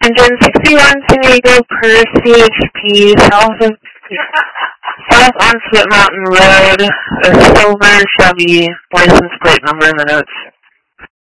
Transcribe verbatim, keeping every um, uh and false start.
Engine sixty-one San Diego per C H P, south of south on Split Mountain Road, a silver Chevy, license plate number in the notes.